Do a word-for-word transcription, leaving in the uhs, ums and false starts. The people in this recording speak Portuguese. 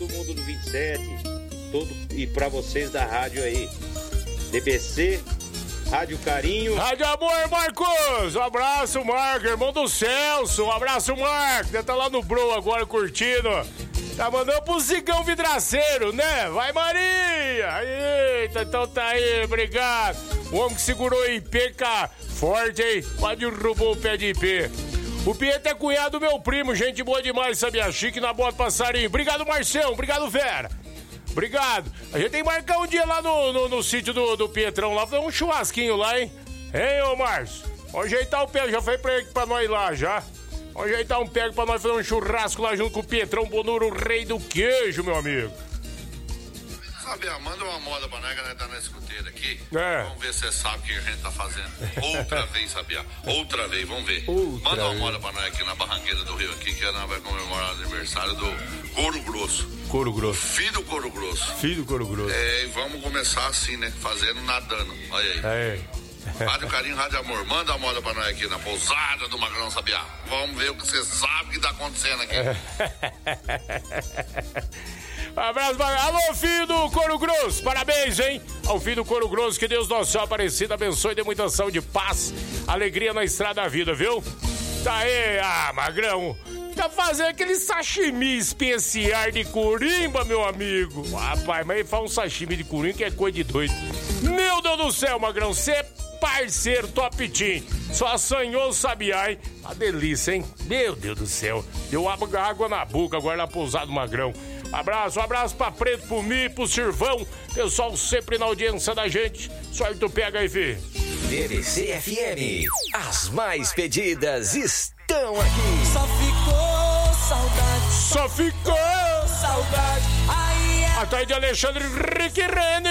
todo mundo do vinte e sete, todo, e pra vocês da rádio aí. D B C, Rádio Carinho. Rádio Amor, Marcos! Um abraço, Marcos, irmão do Celso. Um abraço, Marcos. Deve estar lá no Bro agora curtindo. Tá mandando pro Zigão Vidraceiro, né? Vai, Maria! Eita, então tá aí, obrigado. O homem que segurou o I P, cá, forte, hein? Quase derrubou o pé de I P. O Pietro é cunhado do meu primo, gente boa demais, sabia? Chique na bota passarinho. Obrigado, Marcião. Obrigado, Vera. Obrigado. A gente tem que marcar um dia lá no, no, no sítio do, do Pietrão, lá, fazer um churrasquinho lá, hein? Hein, ô Márcio? Vamos ajeitar o pé, já foi pra, pra nós lá, já. Vamos ajeitar um pego pra nós fazer um churrasco lá junto com o Pietrão Bonuro, o rei do queijo, meu amigo. Sabia, manda uma moda pra nós que nós tá na escuteira aqui. É. Vamos ver se você sabe o que a gente tá fazendo. Outra vez, Sabia? Outra vez, vamos ver. Outra manda uma vez. moda pra nós aqui na Barranqueira do Rio, aqui, que nós vai comemorar o aniversário do Couro Grosso. Couro Grosso. Filho do Couro Grosso. Filho do Couro Grosso. É, e vamos começar assim, né? Fazendo, nadando. Olha aí. É. Rádio Carinho, Rádio Amor, manda a moda pra nós aqui na pousada do Magrão Sabiá. Vamos ver o que você sabe que tá acontecendo aqui. Um abraço, pra... Alô, filho do Couro Grosso, parabéns, hein? Ao filho do Couro Grosso, que Deus Nosso Senhor Aparecido abençoe, dê muita saúde, paz, alegria na estrada da vida, viu? Tá aí, ah, Magrão, tá fazendo aquele sashimi especial de corimba, meu amigo. Rapaz, mas ele faz um sashimi de corimba que é coisa de doido. Meu Deus do céu, Magrão, você é parceiro top team. Só assanhou o sabiá, hein? Uma delícia, hein? Meu Deus do céu. Deu água na boca agora na pousada do Magrão. Abraço, um abraço pra Preto, pro Mi, pro Sirvão. Pessoal sempre na audiência da gente. Sorte o pega aí, filho. D B C F M. As mais pedidas estão aqui. Só ficou saudade. Só ficou saudade. Aí é... Atrás de Alexandre Rick Rene.